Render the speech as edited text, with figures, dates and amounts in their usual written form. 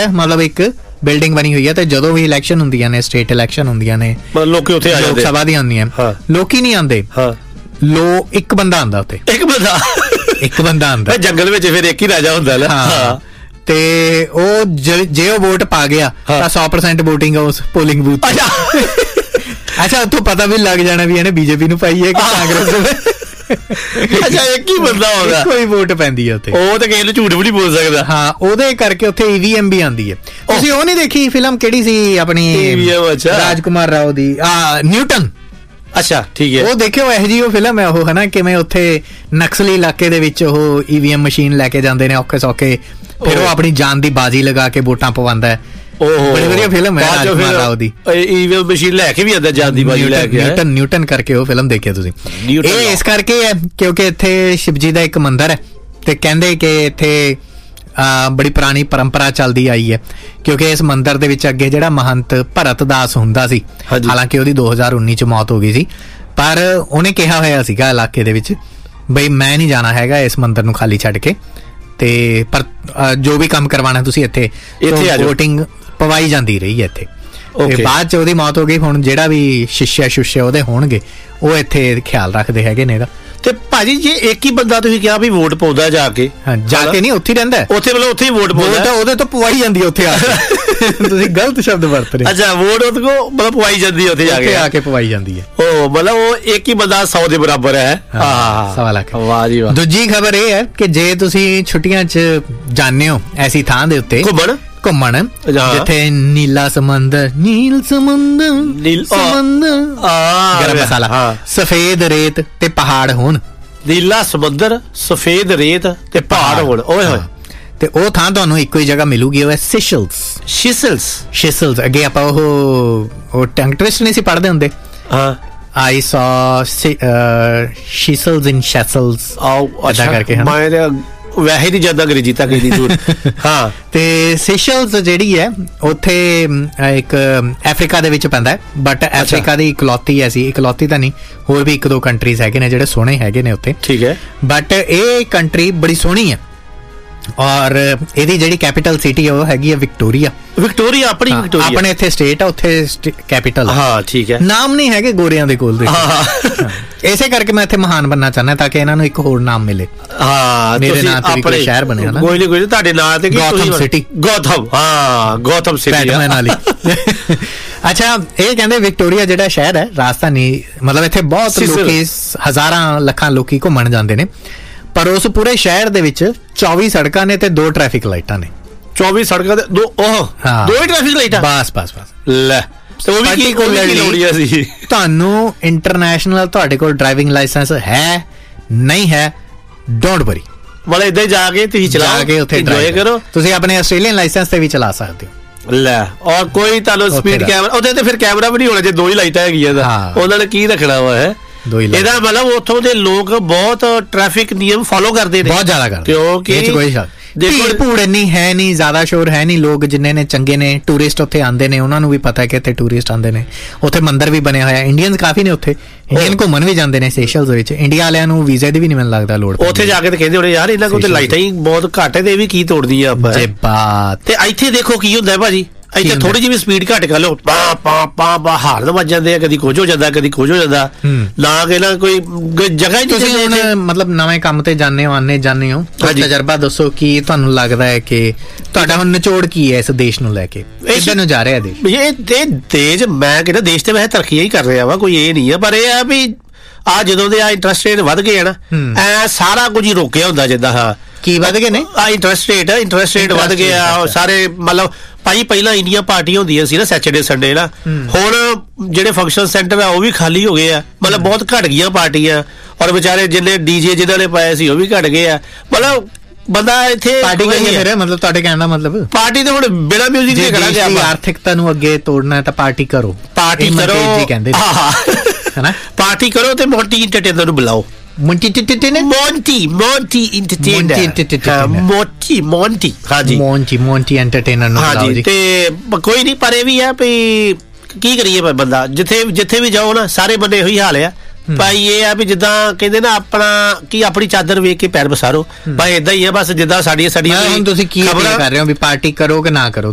ਹੈ, ਮਤਲਬ ਇੱਕ ਬਿਲਡਿੰਗ ਬਣੀ ਹੋਈ ਹੈ, ਤੇ ਜਦੋਂ ਵੀ ਇਲੈਕਸ਼ਨ ਹੁੰਦੀਆਂ ਨੇ, ਸਟੇਟ ਇਲੈਕਸ਼ਨ ਹੁੰਦੀਆਂ ਨੇ, ਲੋਕੀ ਉੱਥੇ ਆ ਜਾਂਦੇ, ਲੋਕ ਸਭਾ ਦੀਆਂ ਹੁੰਦੀਆਂ, ਲੋਕੀ ਨਹੀਂ ਆਉਂਦੇ, ਇੱਕ ਬੰਦਾ ਆਉਂਦਾ ਉੱਥੇ, ਇੱਕ ਬੰਦਾ ਆਉਂਦਾ ਜੰਗਲ ਵਿੱਚ, ਫਿਰ ਇੱਕ ਹੀ ਰਾਜਾ ਹੁੰਦਾ ਨਾ। ਤੇ ਉਹ ਜੇ ਉਹ ਵੋਟ ਪਾ ਗਿਆ ਤਾਂ 100% ਵੋਟਿੰਗ ਉਸ ਪੋਲਿੰਗ ਬੂਥ। ਅੱਛਾ, ਉੱਥੋਂ ਪਤਾ ਵੀ ਲੱਗ ਜਾਣਾ ਵੀ ਇਹਨੇ ਬੀਜੇਪੀ ਨੂੰ ਪਾਈ ਹੈ ਕਿ ਕਾਂਗਰਸ ਨੂੰ। ਅੱਛਾ, ਇੱਕ ਹੀ ਬੰਦਾ ਹੋਗਾ, ਕੋਈ ਵੋਟ ਪੈਂਦੀ ਹੈ ਉੱਥੇ, ਉਹ ਤਾਂ ਕਿਸੇ ਨੂੰ ਝੂਠ ਵੀ ਨਹੀਂ ਬੋਲ ਸਕਦਾ। ਹਾਂ, ਉਹਦੇ ਕਰਕੇ ਉੱਥੇ EVM ਵੀ ਆਉਂਦੀ ਹੈ। ਤੁਸੀਂ ਉਹ ਨਹੀਂ ਦੇਖੀ ਫਿਲਮ, ਕਿਹੜੀ ਸੀ ਆਪਣੀ ਰਾਜਕੁਮਾਰ ਰਾਓ ਦੀ, ਨਿਊਟਨ? ਅੱਛਾ, ਠੀਕ ਹੈ, ਉਹ ਦੇਖਿਓ, ਇਹੋ ਜਿਹੀ ਉਹ ਫਿਲਮ ਹੈ ਉਹ, ਹਨਾ, ਕਿਵੇਂ ਉੱਥੇ ਨਕਸਲੀ ਇਲਾਕੇ ਦੇ ਵਿੱਚ ਉਹ EVM ਮਸ਼ੀਨ ਲੈ ਕੇ ਜਾਂਦੇ ਨੇ ਔਖੇ ਸੌਖੇ, ਫਿਰ ਉਹ ਆਪਣੀ ਜਾਨ ਦੀ ਬਾਜੀ ਲਗਾ ਕੇ ਵੋਟਾਂ ਪਵਾਉਂਦਾ ਹੈ। ਬੜੀ ਵਧੀਆ ਫਿਲਮ ਹੈ ਰਾਜਕੁਮਾਰ ਰਾਓ ਦੀ। EVM ਮਸ਼ੀਨ ਲੈ ਕੇ ਵੀ ਆਉਂਦਾ, ਜਾਨ ਦੀ ਬਾਜੀ ਲੈ ਕੇ। ਨਿਊਟਨ ਕਰਕੇ ਉਹ ਫਿਲਮ ਦੇਖਿਆ ਤੁਸੀਂ? ਇਹ ਇਸ ਕਰਕੇ ਹੈ ਕਿਉਂਕਿ ਇੱਥੇ ਸ਼ਿਵਜੀ ਦਾ ਇੱਕ ਮੰਦਿਰ ਹੈ, ਤੇ ਕਹਿੰਦੇ ਕਿ ਇੱਥੇ ਬੜੀ ਪੁਰਾਣੀ ਪਰੰਪਰਾ ਚੱਲਦੀ ਆਈ ਹੈ, ਕਿਉਂਕਿ ਇਸ ਮੰਦਿਰ ਦੇ ਵਿੱਚ ਅੱਗੇ ਜਿਹੜਾ ਮਹੰਤ ਭਰਤ ਦਾਸ ਹੁੰਦਾ ਸੀ, ਹਾਲਾਂਕਿ ਉਹਦੀ 2019 ਚ ਮੌਤ ਹੋ ਗਈ ਸੀ, ਪਰ ਉਹਨੇ ਕਿਹਾ ਹੋਇਆ ਸੀਗਾ ਇਲਾਕੇ ਦੇ ਵਿੱਚ ਬਈ ਮੈਂ ਨਹੀਂ ਜਾਣਾ ਹੈਗਾ ਇਸ ਮੰਦਿਰ ਨੂੰ ਖਾਲੀ ਛੱਡ ਕੇ, ਤੇ ਪਰ ਜੋ ਵੀ ਕੰਮ ਕਰਵਾਉਣਾ ਤੁਸੀਂ ਇੱਥੇ ਵੋਟਿੰਗ ਪਵਾਈ ਜਾਂਦੀ ਰਹੀ ਹੈ ਇੱਥੇ। ਤੇ ਬਾਅਦ ਚ ਉਹਦੀ ਮੌਤ ਹੋ ਗਈ। ਹੁਣ ਜਿਹੜਾ ਵੀ ਸ਼ਿਸ਼ਿਆ ਉਹਦੇ ਹੋਣਗੇ, ਉਹ ਇੱਥੇ ਖਿਆਲ ਰੱਖਦੇ ਹੈਗੇ ਨੇ ਇਹਦਾ। ਤੇ ਭਾਜੀ, ਜੇ ਇੱਕ ਹੀ ਬੰਦਾ ਤੁਸੀਂ ਕਿਹਾ ਵੀ ਵੋਟ ਪਾਉਂਦਾ ਜਾ ਕੇ ਨਹੀਂ, ਉੱਥੇ ਹੀ ਰਹਿੰਦਾ, ਉੱਥੇ ਮਤਲਬ ਉੱਥੇ ਹੀ ਵੋਟ ਪਾਉਂਦਾ, ਉਹਦੇ ਤੋਂ ਪਵਾਈ ਜਾਂਦੀ ਹੈ ਉੱਥੇ ਆ ਕੇ। ਤੁਸੀਂ ਗਲਤ ਸ਼ਬਦ ਵਰਤ ਰਹੇ। ਅੱਛਾ, ਵੋਟ ਉਹਦੇ ਕੋ ਮਤਲਬ ਪਵਾਈ ਜਾਂਦੀ ਹੈ, ਉੱਥੇ ਆ ਕੇ ਪਵਾਈ ਜਾਂਦੀ ਹੈ। ਉਹ ਮਤਲਬ ਉਹ ਇੱਕ ਹੀ ਬੰਦਾ 100 ਦੇ ਬਰਾਬਰ ਹੈ। 1.25 ਲੱਖ। ਵਾਹ ਜੀ ਵਾਹ। ਦੂਜੀ ਖਬਰ ਇਹ ਹੈ ਕਿ ਜੇ ਤੁਸੀਂ ਛੁੱਟੀਆਂ 'ਚ ਜਾਂਦੇ ਹੋ ਐਸੀ ਥਾਂ ਦੇ ਉੱਤੇ ਘੁੰਮਣ, ਜਿੱਥੇ ਨੀਲਾ ਸਮੁੰਦਰ, ਗਰਮ ਮਸਾਲਾ, ਸਫੇਦ ਰੇਤ ਤੇ ਪਹਾੜ ਹੋਣ, ਨੀਲਾ ਸਮੁੰਦਰ, ਸਫੇਦ ਰੇਤ ਤੇ ਪਹਾੜ ਹੋਣ, ਓਏ ਹੋਏ, ਤੇ ਉਹ ਥਾਂ ਤੁਹਾਨੂੰ ਇੱਕੋ ਹੀ ਜਗ੍ਹਾ ਮਿਲੂਗੀ, ਉਹ ਹੈ ਸਿਸ਼ਲਸ। ਅੱਗੇ ਆਪਾਂ ਉਹ ਟੰਗ ਟਵਿਸਟ ਨਹੀਂ ਸੀ ਪੜ੍ਹਦੇ ਹੁੰਦੇ? I saw Seychelles in Seychelles, ਅੱਛਾ ਕਰਕੇ ਹੈ। ਵੈਸੇ ਨਹੀਂ ਜ਼ਿਆਦਾ ਅੰਗਰੇਜ਼ੀ ਤੱਕ ਇੰਨੀ ਦੂਰ। ਹਾਂ, ਤੇ ਸੇਸ਼ਲਸ ਜਿਹੜੀ ਹੈ ਉੱਥੇ ਇੱਕ ਅਫਰੀਕਾ ਦੇ ਵਿੱਚ ਪੈਂਦਾ ਹੈ, ਬਟ ਅਫਰੀਕਾ ਦੀ ਇਕਲੌਤੀ ਤਾਂ ਨਹੀਂ, ਹੋਰ ਵੀ 1-2 ਕੰਟਰੀਜ਼ ਹੈਗੇ ਨੇ ਜਿਹੜੇ ਸੋਹਣੇ ਹੈਗੇ ਨੇ ਉੱਥੇ, ਠੀਕ ਹੈ, ਬਟ ਇਹ ਕੰਟਰੀ ਬੜੀ ਸੋਹਣੀ ਹੈ। ਔਰ ਇਹਦੀ ਜਿਹੜੀ ਕੈਪੀਟਲ ਸਿਟੀ ਉਹ ਹੈਗੀ ਹੈ ਵਿਕਟੋਰੀਆ। ਆਪਣੇ ਇੱਥੇ ਸਟੇਟ ਆ, ਉੱਥੇ ਕੈਪੀਟਲ। ਹਾਂ, ਠੀਕ ਹੈ। ਨਾਮ ਨਹੀਂ ਹੈਗੇ ਗੋਰਿਆਂ ਦੇ ਕੋਲ। ਇਸੇ ਕਰਕੇ ਮੈਂ ਇੱਥੇ ਮਹਾਨ ਬਣਨਾ ਚਾਹੁੰਦਾ, ਤਾਂ ਕਿ ਇਹਨਾਂ ਨੂੰ ਇੱਕ ਹੋਰ ਨਾਮ ਮਿਲੇ। ਮੇਰੇ ਨਾਂ ਤੇ ਕੋਈ ਸ਼ਹਿਰ ਬਣਿਆ ਨਾ, ਕੋਈ ਨਹੀਂ, ਤੁਹਾਡੇ ਨਾਂ ਤੇ ਗੌਥਮ ਸਿਟੀ। ਗੌਥਮ ਸਿਟੀ। ਅੱਛਾ, ਇਹ ਕਹਿੰਦੇ ਵਿਕਟੋਰੀਆ ਜਿਹੜਾ ਸ਼ਹਿਰ ਹੈ ਰਾਜਧਾਨੀ, ਮਤਲਬ ਇੱਥੇ ਬਹੁਤ ਲੋਕੀ, ਹਜ਼ਾਰਾਂ ਲੱਖਾਂ ਲੋਕੀ ਘੁੰਮਣ ਜਾਂਦੇ ਨੇ, ਪਰ ਉਸ ਪੂਰੇ ਸ਼ਹਿਰ ਦੇ ਵਿੱਚ 24 ਸੜਕਾਂ ਨੇ ਤੇ 2 ਟ੍ਰੈਫਿਕ ਲਾਈਟਾਂ ਨੇ। 24 ਸੜਕਾਂ ਤੇ 2 ਹੀ ਟ੍ਰੈਫਿਕ ਲਾਈਟਾਂ? ਬਸ। ਲੈ, ਉਹ ਵੀ ਕੀ ਲੋੜੀਆ ਸੀ? ਤੁਹਾਨੂੰ ਇੰਟਰਨੈਸ਼ਨਲ ਤੁਹਾਡੇ ਕੋਲ ਡਰਾਈਵਿੰਗ ਲਾਇਸੈਂਸ ਹੈ ਨਹੀਂ ਹੈ, ਡੋਂਟ ਵਰੀ, ਮਤਲਬ ਏਦਾਂ ਹੀ ਜਾ ਕੇ ਤੁਸੀਂ ਚਲਾ ਕੇ ਉੱਥੇ ਇੰਜੋਏ ਕਰੋ। ਤੁਸੀਂ ਆਪਣੇ ਆਸਟ੍ਰੇਲੀਅਨ ਲਾਇਸੈਂਸ ਤੇ ਵੀ ਚਲਾ ਸਕਦੇ ਹੋ। ਲੈ, ਔਰ ਕੋਈ ਤੁਹਾਨੂੰ ਸਪੀਡ ਕੈਮਰਾ, ਉਹਦੇ ਤੇ ਫਿਰ ਕੈਮਰਾ ਵੀ ਨਹੀਂ ਹੋਣਾ ਜੇ 2 ਹੀ ਲਾਈਟਾਂ ਹੈਗੀਆਂ, ਉਹਨਾਂ ਨੇ ਕੀ ਰੱਖਣਾ ਵਾ ਹੈ? ਇਹਦਾ ਮਤਲਬ ਉੱਥੋਂ ਦੇ ਲੋਕ ਬਹੁਤ ਟ੍ਰੈਫਿਕ ਨਿਯਮ ਫੋਲੋ ਕਰਦੇ ਨੇ, ਬਹੁਤ ਜ਼ਿਆਦਾ ਕਰਦੇ, ਕਿਉਂਕਿ ਭੀੜ ਭੂੜ ਇੰਨੀ ਹੈ ਨਹੀਂ, ਜ਼ਿਆਦਾ ਸ਼ੋਰ ਹੈ ਨਹੀਂ, ਲੋਕ ਜਿੰਨੇ ਨੇ ਚੰਗੇ ਨੇ, ਟੂਰਿਸਟ ਉੱਥੇ ਆਉਂਦੇ ਨੇ, ਉਹਨਾਂ ਨੂੰ ਵੀ ਪਤਾ ਕਿ ਇੱਥੇ ਟੂਰਿਸਟ ਆਉਂਦੇ ਨੇ, ਉੱਥੇ ਮੰਦਿਰ ਵੀ ਬਣਿਆ ਹੋਇਆ, ਇੰਡੀਅਨਸ ਕਾਫੀ ਨੇ ਉੱਥੇ, ਇੰਡੀਅਨ ਘੁੰਮਣ ਵੀ ਜਾਂਦੇ ਨੇ ਸੇਸ਼ਲਸ ਵਿੱਚ। ਇੰਡੀਆ ਵਾਲਿਆਂ ਨੂੰ ਵੀਜ਼ੇ ਦੀ ਵੀ ਨਹੀਂ ਮੈਨੂੰ ਲੱਗਦਾ ਲੋੜ, ਉੱਥੇ ਜਾ ਕੇ ਤੇ ਕਹਿੰਦੇ ਹੋਣੇ ਯਾਰ ਇਹਨਾਂ ਕੋਲ ਤੇ ਲਾਈਟਾਂ ਹੀ ਬਹੁਤ ਘੱਟ ਹੈ, ਤੇ ਇਹ ਵੀ ਕੀ ਤੋੜਦੀ ਆ ਆਪਾਂ। ਤੇ ਇੱਥੇ ਦੇਖੋ ਕੀ ਹੁੰਦਾ ਭਾਜੀ, ਇੱਥੇ ਥੋੜੀ ਜਿਹੀ ਸਪੀਡ ਘੱਟ ਕਰ ਲਓ, ਹਾਰਨ ਵੱਜ ਜਾਂਦੇ ਆ, ਕਦੀ ਕੁਝ ਹੋ ਜਾਂਦਾ, ਕਦੀ ਕੁਝ ਹੋ ਜਾਂਦਾ, ਨਾ ਕਿ ਨਾ ਕੋਈ ਜਗ੍ਹਾ ਹੀ। ਤੁਸੀਂ ਹੁਣ ਮਤਲਬ ਨਵੇਂ ਕੰਮ ਤੇ ਜਾਂਦੇ ਹੋ, ਜਾਂਦੇ ਹੋ, ਤਜਰਬਾ ਦੱਸੋ ਕੀ ਤੁਹਾਨੂੰ ਲੱਗਦਾ ਹੈ ਕਿ ਤੁਹਾਡਾ ਹੁਣ ਨਿਚੋੜ ਕੀ ਹੈ ਇਸ ਦੇਸ਼ ਨੂੰ ਲੈ ਕੇ, ਕਿੱਧਰ ਨੂੰ ਜਾ ਰਿਹਾ ਦੇਸ਼? ਇਹ ਦੇਸ਼, ਮੈਂ ਕਹਿੰਦਾ ਦੇਸ਼ ਤੇ ਵੈਸੇ ਤਰੱਕੀਆਂ ਹੀ ਕਰ ਰਿਹਾ ਵਾ, ਕੋਈ ਇਹ ਨਹੀਂ ਆ, ਪਰ ਇਹ ਆ ਵੀ ਆ ਜਦੋਂ ਦੇ ਆ ਇੰਟਰਸਟ ਰੇਟ ਵੱਧ ਗਏ ਨਾ, ਐ ਸਾਰਾ ਕੁਝ ਹੀ ਰੋਕਿਆ ਹੁੰਦਾ ਜਿੱਦਾਂ। ਕੀ ਵੱਧ ਗਏ ਨੇ? ਇੰਟਰਸਟ ਰੇਟ ਵੱਧ ਗਿਆ ਸਾਰੇ, ਮਤਲਬ ਭਾਈ ਪਹਿਲਾਂ ਇੰਨੀਆਂ ਪਾਰਟੀਆਂ ਹੁੰਦੀਆਂ ਸੀ ਨਾ ਸੈਚਰਡੇ ਸੰਡੇ ਨਾ, ਹੁਣ ਜਿਹੜੇ ਫੰਕਸ਼ਨ ਸੈਂਟਰ ਆ ਉਹ ਵੀ ਖਾਲੀ ਹੋ ਗਏ ਆ, ਮਤਲਬ ਬਹੁਤ ਘਟ ਗਈਆਂ ਪਾਰਟੀਆਂ, ਔਰ ਵਿਚਾਰੇ ਜਿੰਨੇ ਡੀਜੇ ਜਿਹਨਾਂ ਨੇ ਪਾਏ ਸੀ ਉਹ ਵੀ ਘਟ ਗਏ ਆ, ਮਤਲਬ ਬੰਦਾ ਇੱਥੇ ਪਾਰਟੀ ਕਰੀਏ ਫਿਰ, ਮਤਲਬ ਤੁਹਾਡੇ ਕਹਿਣ ਦਾ ਮਤਲਬ ਪਾਰਟੀ ਤੇ ਹੁਣ ਬਿਨਾਂ ਮਿਊਜ਼ਿਕ ਦੇ ਕਰਾਂਗੇ ਆਪਾਂ। ਆਰਥਿਕਤਾ ਨੂੰ ਅੱਗੇ ਤੋੜਨਾ ਹੈ ਤਾਂ ਪਾਰਟੀ ਕਰੋ ਜੀ ਕਹਿੰਦੇ ਹਨਾ, ਪਾਰਟੀ ਕਰੋ ਤੇ ਮੋਟੀ ਇੰਟਰਟੇਨਰ ਨੂੰ ਬੁਲਾਓ। ਮੋਂਟੀ ਐਂਟਰਟੇਨਰ ਨੂੰ ਬੁਲਾਓ ਜੀ। ਤੇ ਕੋਈ ਨਹੀਂ, ਪਰ ਇਹ ਵੀ ਆ ਵੀ ਕੀ ਕਰੀਏ ਬੰਦਾ, ਜਿੱਥੇ ਵੀ ਜਾਓ ਨਾ ਸਾਰੇ ਬੰਦੇ ਇਹੋ ਹੀ ਹਾਲ ਆ ਭਾਈ। ਇਹ ਆ ਵੀ ਜਿੱਦਾਂ ਕਹਿੰਦੇ ਨਾ ਆਪਣੀ ਚਾਦਰ ਵੇਖ ਕੇ ਪੈਰ ਪਸਾਰੋ, ਭਾਈ ਏਦਾਂ ਹੀ ਆ ਬਸ, ਜਿੱਦਾਂ ਸਾਡੀਆਂ ਹੁਣ ਤੁਸੀਂ ਕੀ ਕਰ ਰਹੇ ਹੋ ਵੀ ਪਾਰਟੀ ਕਰੋ ਕਿ ਨਾ ਕਰੋ?